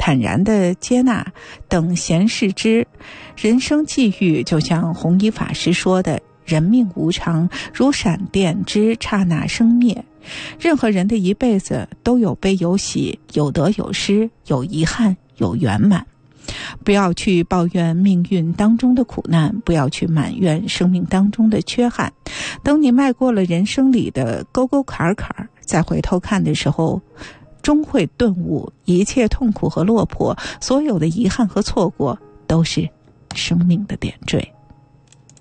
坦然的接纳等闲视之。人生际遇就像弘一法师说的，人命无常，如闪电之刹那生灭。任何人的一辈子都有悲有喜，有得有失，有遗憾有圆满。不要去抱怨命运当中的苦难，不要去埋怨生命当中的缺憾。等你迈过了人生里的沟沟坎坎，再回头看的时候，终会顿悟，一切痛苦和落魄，所有的遗憾和错过，都是生命的点缀。